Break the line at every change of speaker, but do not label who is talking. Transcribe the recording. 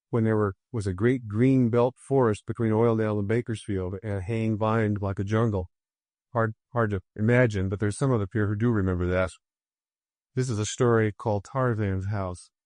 when there was a great green belt forest between Oildale and Bakersfield and hang vined like a jungle. Hard to imagine, but there's some of the peer who do remember that. This is a story called Tarzan's House.